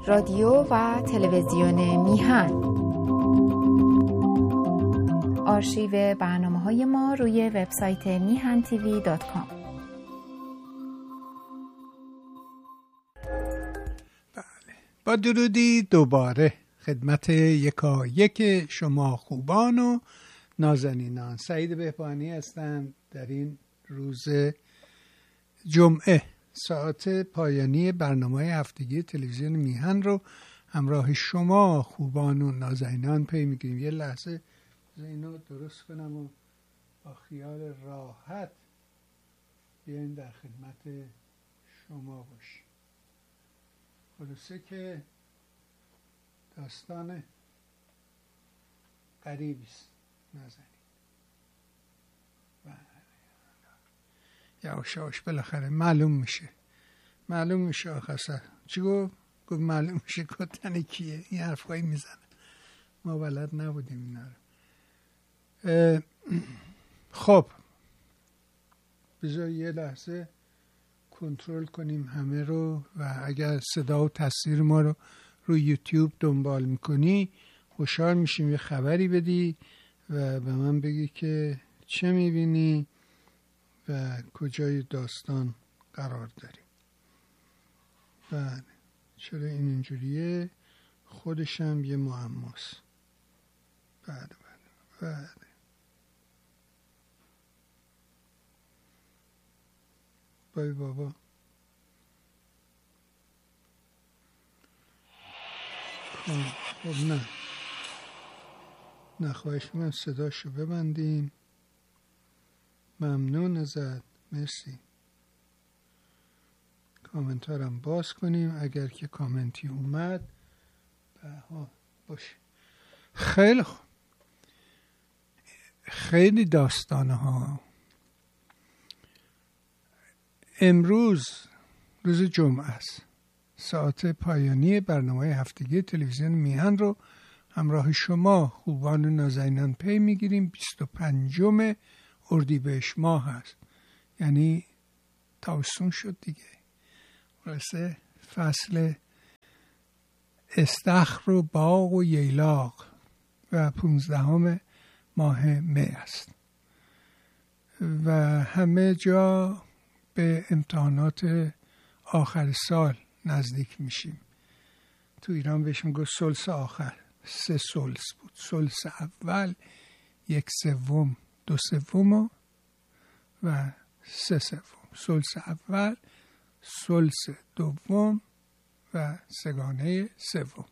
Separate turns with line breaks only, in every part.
رادیو و تلویزیون میهن. آرشیو برنامه‌های ما روی وبسایت mihan.tv.com.
بله، با درودی دوباره خدمت یکایک شما خوبان و نازنینان. سعید بهبانی هستم. در این روز جمعه ساعت پایانی برنامه هفتگی تلویزیون میهن رو همراه شما خوبان و نازنینان پی میگیریم. یه لحظه اینو درست کنم و با خیال راحت بیاین در خدمت شما باشیم. خلاصه که داستان غریبی است. نازنین یواش بالاخره معلوم میشه آخه چی گفت معلوم میشه کتن کیه. این حرفایی میزنه، ما بلد نبودیم اینا رو. خب بذار یه لحظه کنترل کنیم همه رو و اگر صدا و تصویر ما رو روی یوتیوب دنبال میکنی خوشحال میشیم یه خبری بدی و به من بگی که چه میبینی و کجای داستان قرار داریم. بله، چرا این اینجوریه؟ خودشم یه معماست. بله بای بابا. خب نه خواهش من صداشو ببندیم. ممنون ازت، مرسی. کامنتارم باز کنیم اگر که کامنتی اومد. باشه، خیلی خوب. خیلی داستانه ها. امروز روز جمعه است. ساعت پایانی برنامه هفتگی تلویزیون میهن رو همراه شما خوبان و نازنینان پی میگیریم. 25 اردیبهشت ماه هست، یعنی تابستون شد دیگه. واسه فصل استخر و باغ و ییلاق و 15 ماه می است و همه جا به امتحانات آخر سال نزدیک میشیم. تو ایران بهش میگه سلس آخر. 3 سلس بود. سلس اول، 1/3، 2/3 و 3/3. سلس اول، سلس دوم و 3/3.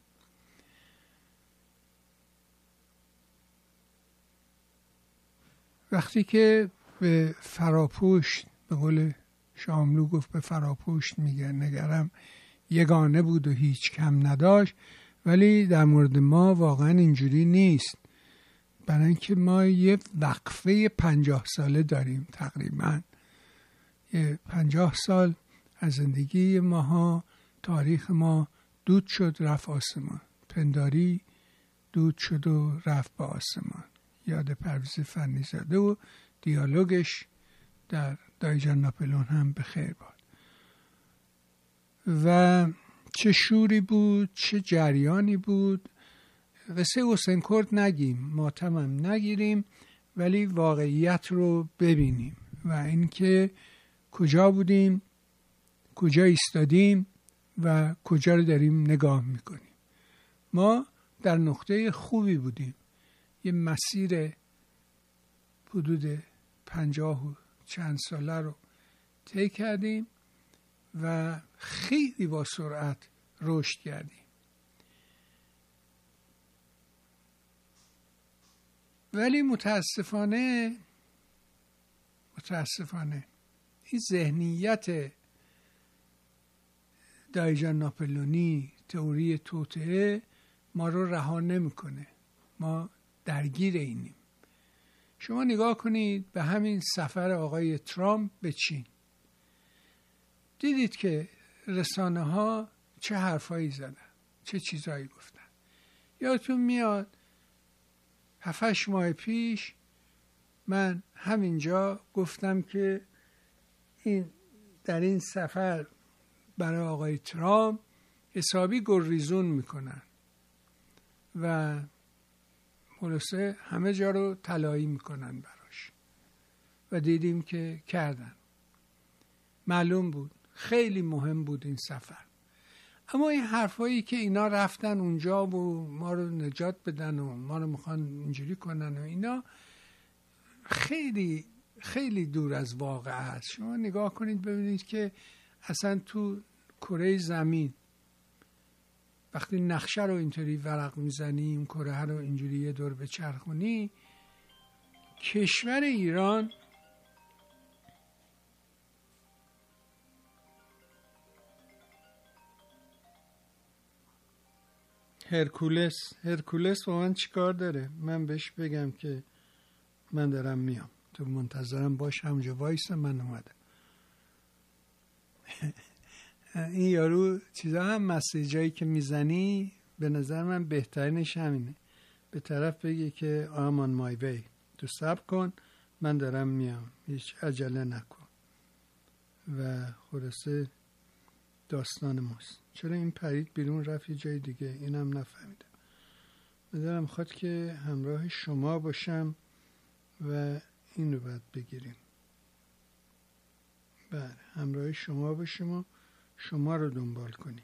وقتی که به فراپشت، به قول شاملو گفت به فراپشت میگه نگرم یگانه بود و هیچ کم نداشت، ولی در مورد ما واقعا اینجوری نیست. برای اینکه ما یه وقفه 50 ساله داریم تقریبا. یه 50 سال از زندگی ماها، تاریخ ما دود شد رفت آسمان. پنداری دود شد و رفت به آسمان. یاد پرویز فنی‌زاده و دیالوگش در دایجان ناپلئون هم به خیر باد. و چه شوری بود، چه جریانی بود. قصه حسین کرد نگیم، ماتمم نگیریم، ولی واقعیت رو ببینیم و اینکه کجا بودیم، کجا ایستادیم و کجا رو داریم نگاه میکنیم. ما در نقطه خوبی بودیم. یه مسیر حدود 50 و چند ساله رو طی کردیم و خیلی با سرعت رشد کردیم. ولی متاسفانه این ذهنیت دایجان ناپلئونی، تئوری توطئه ما رو رها نمیکنه. ما درگیر اینیم. شما نگاه کنید به همین سفر آقای ترامپ به چین. دیدید که رسانه ها چه حرفایی زدن، چه چیزایی گفتن. یادتون میاد 7-8 ماه پیش من همینجا گفتم که در این سفر برای آقای ترامپ حسابی گریزون میکنن و خلاصه همه جا رو طلایی میکنن براش و دیدیم که کردن. معلوم بود خیلی مهم بود این سفر. اما این حرفایی که اینا رفتن اونجا و ما رو نجات بدن و ما رو میخوان اینجوری کنن و اینا خیلی خیلی دور از واقع است. شما نگاه کنید ببینید که اصلا تو کره زمین وقتی نقشه رو اینطوری ورق میزنی، این کره رو اینجوری یه دور بچرخونی، کشور ایران هرکولس با من چیکار داره؟ من بهش بگم که من دارم میام، تو منتظرم باش، همونجا وایسا، من اومدم. این یارو چیزا هم مسیجایی که میزنی به نظر من بهترینش همینه، به طرف بگی که I'm on my way، تو صبر کن من دارم میام، هیچ عجله نکن. و خلاصه داستان ماست. چرا این پرید بیرون رفت یه جای دیگه؟ اینم نفهمیدم. بدارم خواد که همراه شما باشم و این رو باید بگیریم. بله، همراه شما باشیم و شما رو دنبال کنیم.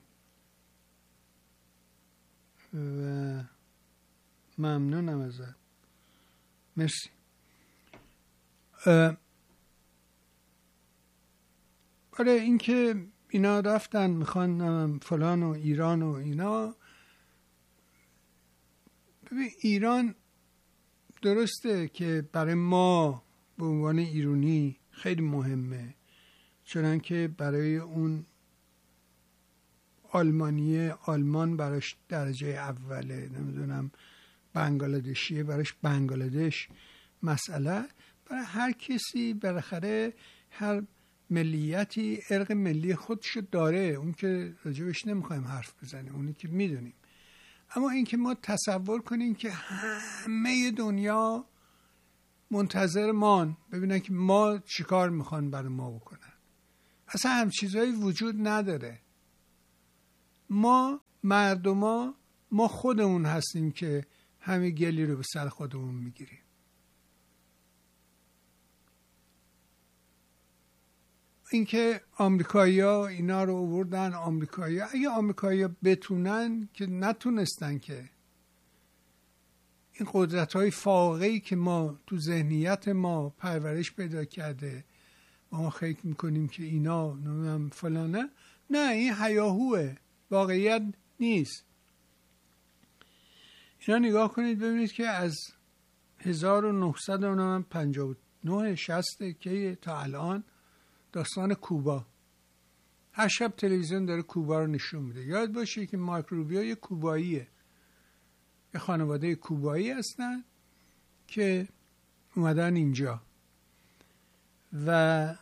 و ممنونم ازت، مرسی. آره، این که اینا رفتن میخوان فلان و ایران و اینا، ببین ایران درسته که برای ما به عنوان ایرانی خیلی مهمه، چون که برای اون آلمان براش درجه اوله، نمیدونم بنگلادشیه براش بنگلادش مسئله. برای هر کسی بالاخره هر ملیتی ارق ملی خودشو داره، اون که راجبش نمیخوایم حرف بزنیم، اونی که میدونیم. اما این که ما تصور کنیم که همه دنیا منتظر مان ببینن که ما چیکار میخوان برای ما بکنن، اصلا هم چیزایی وجود نداره. ما مردما، ما خودمون هستیم که همه گلی رو به سر خودمون میگیریم. اینکه آمریکایی‌ها اینا رو آوردن، اگه آمریکایی‌ها بتونن، که نتونستن، که این قدرت‌های فائقه‌ای که ما تو ذهنیت ما پرورش پیدا کرده و ما فکر میکنیم که اینا نمیدونم فلانه، نه، این هیاهوه، واقعیت نیست. اینا نگاه کنید ببینید که از 1959 60 که تا الان داستان کوبا، هر شب تلویزیون داره کوبا رو نشون میده. یاد باشه که مایک روبیو یه کوباییه، یه خانواده کوبایی هستن که اومدن اینجا و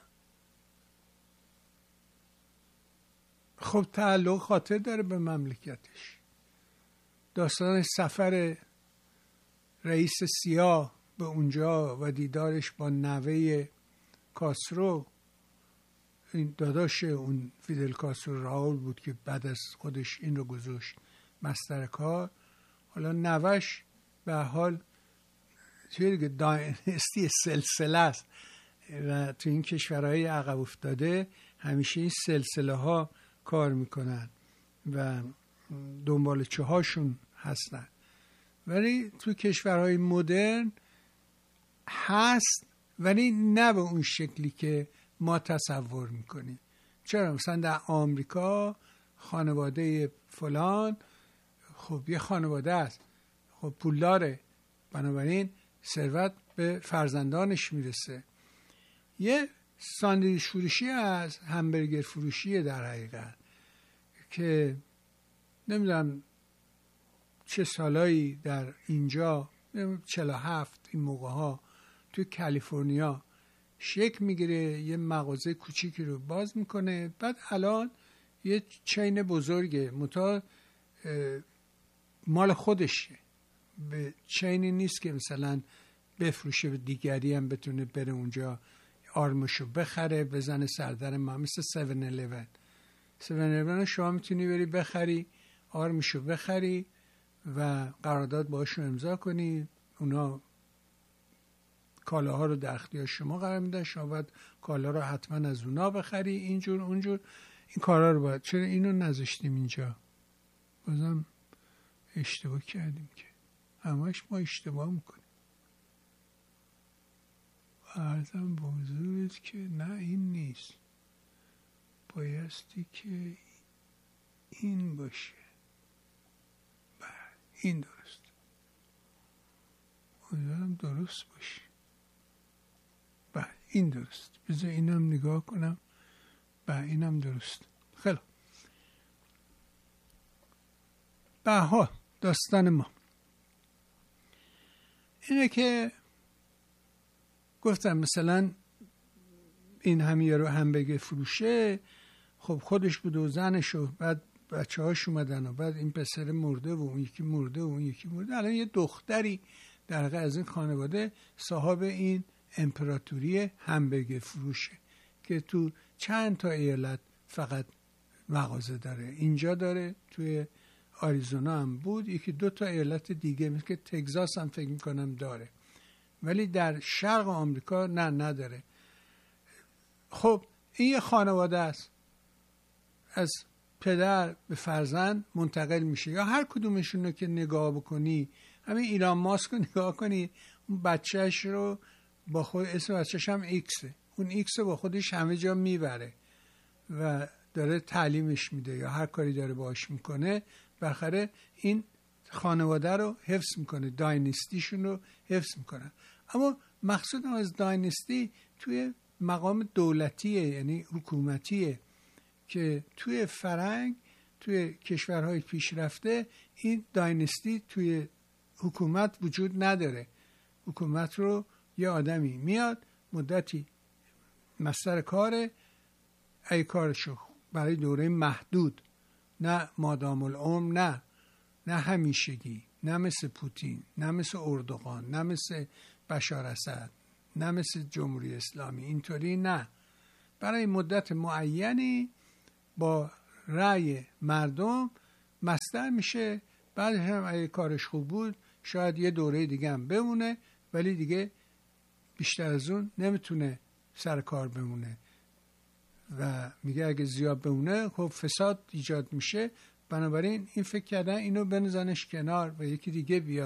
خب تعلق خاطر داره به مملکتش. داستان سفر رئیس سیاه به اونجا و دیدارش با نوه کاسترو، این داداش اون فیدل کاسترو راول بود که بعد از خودش این رو گذاشت مستر کار. حالا نوش به حال چیه دیگه، داینستی سلسله است و تو این کشورهای عقب افتاده همیشه این سلسله ها کار میکنن و دنبالچه هاشون هستن، ولی تو کشورهای مدرن هست، ولی نه به اون شکلی که ما تصور میکنیم. چرا مثلا در آمریکا خانواده فلان، خب یه خانواده است، خب پولداره، بنابراین ثروت به فرزندانش میرسه. یه ساندویچ فروشی هست، همبرگر فروشیه در حقیقت، که نمیدونم چه سالایی در اینجا 47 این موقع ها تو کالیفرنیا شکل میگیره، یه مغازه کوچیکی رو باز میکنه، بعد الان یه چین بزرگه، مال خودشه، به چینی نیست که مثلا بفروشه و دیگری هم بتونه بره اونجا آرمشو بخره بزنه سردر ما، مثل 7-11 7-11 شما میتونی بری بخری، آرمشو بخری و قرارداد باشون امضا کنی، اونا کالاها رو در اختیار شما قرار میدن، شما باید کالا رو حتما از اونا بخری، اینجور اونجور. این کارا رو باید، چرا اینو نذاشتیم اینجا؟ بازم اشتباه کردیم که همش ما اشتباه میکنیم. عرضم به حضورت که نه این نیست، بایستی که این باشه. بله این درست، امیدوارم درست باشه. بله این درست، بذار اینم نگاه کنم. بله اینم درست. خیلی بها داستان ما اینه که گفتم مثلا این همیه رو همبرگر فروشه، خب خودش بود و زنش و بعد بچه هاش اومدن و بعد این پسر مرده و اون یکی مرده و اون یکی مرده. الان یه دختری در واقع از این خانواده صاحب این امپراتوری همبرگر فروشه که تو چند تا ایالت فقط مغازه داره. اینجا داره، توی آریزونا هم بود، یکی 2 تا ایالت دیگه مثل که تگزاس هم فکر میکنم داره، ولی در شرق آمریکا نداره. خب این یه خانواده است، از پدر به فرزند منتقل میشه. یا هر کدومشون رو که نگاه بکنی، همین ایلان ماسک رو نگاه کنی، اون بچهش رو با خود، اسم بچهش هم ایکسه، اون ایکس رو با خودش همه جا میبره و داره تعلیمش میده یا هر کاری داره باش میکنه، بالاخره این خانواده رو حفظ میکنه، داینستیشون رو حفظ میکنه. اما مقصود از داینستی توی مقام دولتیه، یعنی حکومتیه، که توی فرنگ، توی کشورهای پیشرفته این داینستی توی حکومت وجود نداره. حکومت رو یه آدمی میاد مدتی مستر کاره، ای کارشو برای دوره محدود، نه مادام العمر، نه همیشگی، نه مثل پوتین، نه مثل اردوغان، نه مثل بشار اسد، نه مثل جمهوری اسلامی، اینطوری نه، برای مدت معینی با رأی مردم مستر میشه. بعد هم اگه کارش خوب بود شاید یه دوره دیگه هم بمونه، ولی دیگه بیشتر از اون نمیتونه سر کار بمونه و میگه اگه زیاد بمونه خب فساد ایجاد میشه. بنابراین این فکر کردن اینو بنزنش کنار و یکی دیگه بیاد.